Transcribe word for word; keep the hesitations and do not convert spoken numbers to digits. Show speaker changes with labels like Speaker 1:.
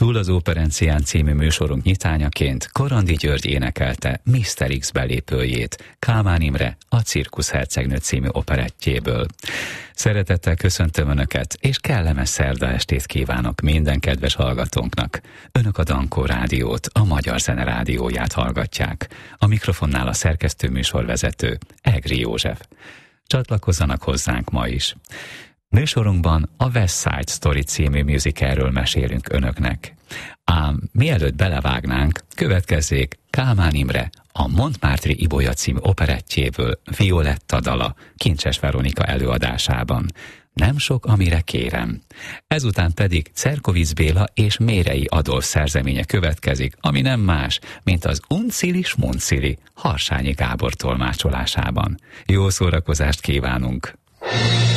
Speaker 1: Túl az Operencián című műsorunk nyitányaként Korandi György énekelte miszter X belépőjét, Kálmán Imre a Cirkusz hercegnő című operettjéből. Szeretettel köszöntöm Önöket, és kellemes szerda estét kívánok minden kedves hallgatónknak. Önök a Dankó Rádiót, a Magyar Zene Rádióját hallgatják. A mikrofonnál a szerkesztő műsorvezető, Egri József. Csatlakozzanak hozzánk ma is. Műsorunkban a West Side Story című musicalről mesélünk Önöknek. Ám mielőtt belevágnánk, következzék Kálmán Imre a Montmartre-i Ibolya című operettjéből Violetta dala Kincses Veronika előadásában. Nem sok, amire kérem. Ezután pedig Cerkovics Béla és Mérei Adolf szerzeménye következik, ami nem más, mint az Uncili Smuncili Harsányi Gábor tolmácsolásában. Jó szórakozást kívánunk!